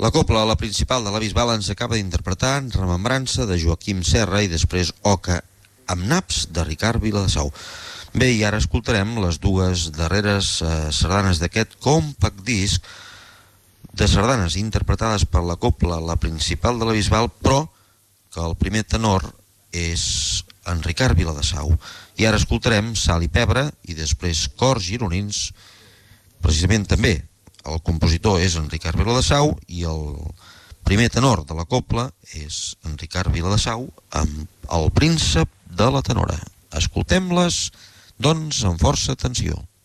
La copla, la principal de la Bisbal, ens acaba d'interpretar Remembrança de Joaquim Serra i després Oca amb naps de Ricard Viladesau. Bé, i ara escoltarem les dues darreres sardanes d'aquest compact disc de sardanes interpretades per la copla, la principal de la Bisbal, però que el primer tenor és en Ricard Viladesau. I ara escoltarem Sal i Pebre i després Cors gironins. Precisament també el compositor és en Ricard Viladesau i el primer tenor de la copla és en Ricard Viladesau amb El príncep de la tenora. Escoltem-les, doncs, amb força atenció.